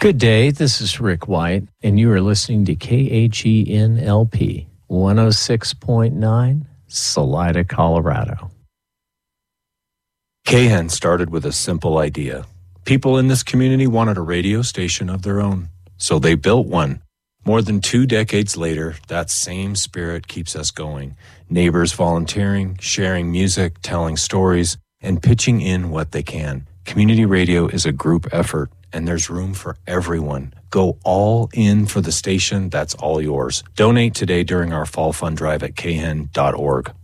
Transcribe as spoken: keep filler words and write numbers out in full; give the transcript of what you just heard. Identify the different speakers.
Speaker 1: Good day, this is Rick White, and you are listening to K H E N L P one oh six point nine, Salida, Colorado.
Speaker 2: K H E N started with a simple idea. People in this community wanted a radio station of their own, so they built one. More than two decades later, that same spirit keeps us going. Neighbors volunteering, sharing music, telling stories, and pitching in what they can. Community radio is a group effort, and there's room for everyone. Go all in for the station. That's all yours. Donate today during our fall fund drive at k h e n dot org.